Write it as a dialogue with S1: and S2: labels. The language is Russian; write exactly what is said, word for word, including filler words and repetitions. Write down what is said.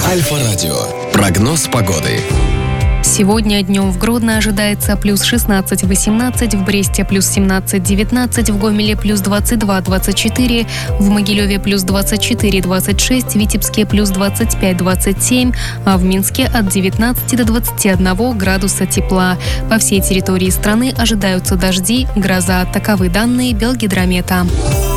S1: Альфа-радио. Прогноз погоды.
S2: Сегодня днем в Гродно ожидается плюс шестнадцать восемнадцать, в Бресте плюс семнадцать девятнадцать, в Гомеле плюс двадцать два двадцать четыре, в Могилеве плюс двадцать четыре двадцать шесть, в Витебске плюс двадцать пять двадцать семь, а в Минске от девятнадцати до двадцати одного градуса тепла. По всей территории страны ожидаются дожди, гроза. Таковы данные Белгидромета.